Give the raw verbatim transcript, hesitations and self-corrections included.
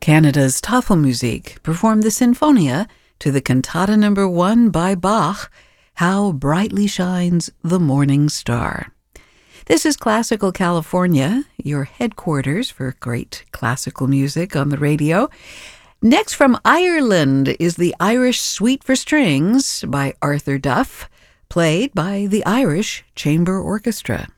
Canada's Tafelmusik performed the Sinfonia to the Cantata Number One by Bach, How Brightly Shines the Morning Star. This is Classical California, your headquarters for great classical music on the radio. Next from Ireland is the Irish Suite for Strings by Arthur Duff, played by the Irish Chamber Orchestra.